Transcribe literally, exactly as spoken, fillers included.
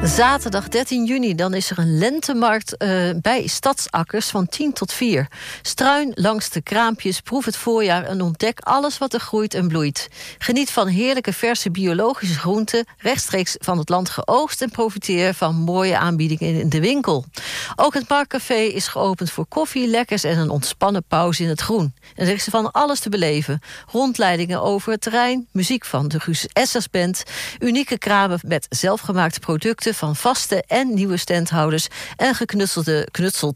Zaterdag dertien juni, dan is er een lentemarkt uh, bij Stadsakkers van tien tot vier. Struin langs de kraampjes, proef het voorjaar en ontdek alles wat er groeit en bloeit. Geniet van heerlijke verse biologische groenten, rechtstreeks van het land geoogst en profiteer van mooie aanbiedingen in de winkel. Ook het Marktcafé is geopend voor koffie, lekkers en een ontspannen pauze in het groen. En er is van alles te beleven. Rondleidingen over het terrein, muziek van de Guus Essers Band, unieke kramen met zelfgemaakte producten van vaste en nieuwe standhouders en geknutselde knutseltijd